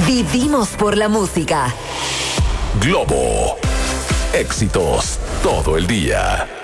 Vivimos por la música. Globo. Éxitos todo el día.